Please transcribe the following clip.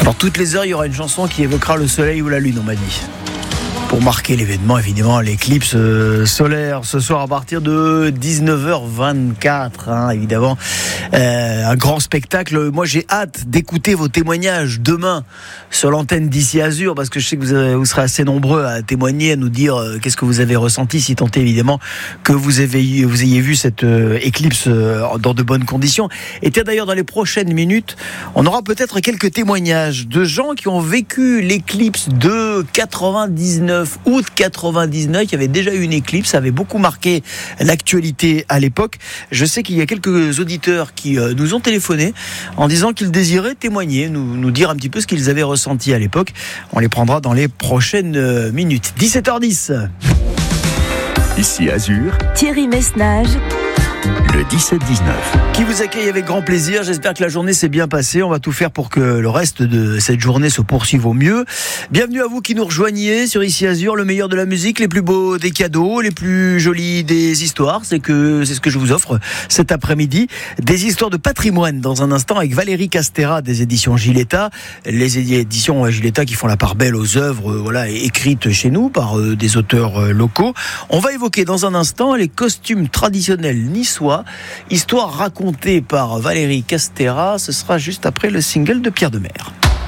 Alors toutes les heures, il y aura une chanson qui évoquera le soleil ou la lune, on m'a dit. Pour marquer l'événement, évidemment, l'éclipse solaire ce soir à partir de 19h24, évidemment. Un grand spectacle. Moi, j'ai hâte d'écouter vos témoignages demain sur l'antenne d'Ici Azur, parce que je sais que vous serez assez nombreux à témoigner, à nous dire qu'est-ce que vous avez ressenti, si tant est évidemment que vous ayez vu cette éclipse dans de bonnes conditions. Et d'ailleurs, dans les prochaines minutes, on aura peut-être quelques témoignages de gens qui ont vécu l'éclipse de 99, août 99. Il y avait déjà eu une éclipse, ça avait beaucoup marqué l'actualité à l'époque. Je sais qu'il y a quelques auditeurs qui nous ont téléphoné en disant qu'ils désiraient témoigner, nous dire un petit peu ce qu'ils avaient ressenti à l'époque. On les prendra dans les prochaines minutes. 17h10. Ici Azur, Thierry Messnage, le 17-19. Qui vous accueille avec grand plaisir. J'espère que la journée s'est bien passée. On va tout faire pour que le reste de cette journée se poursuive au mieux. Bienvenue à vous qui nous rejoignez sur Ici Azur, le meilleur de la musique, les plus beaux des cadeaux, les plus jolies des histoires. C'est ce que je vous offre cet après-midi. Des histoires de patrimoine dans un instant avec Valérie Castera des éditions Giletta. Les éditions Giletta qui font la part belle aux œuvres écrites chez nous par des auteurs locaux. On va évoquer dans un instant les costumes traditionnels niçois. Histoire racontée par Valérie Castera. Ce sera juste après le single de Pierre Demers.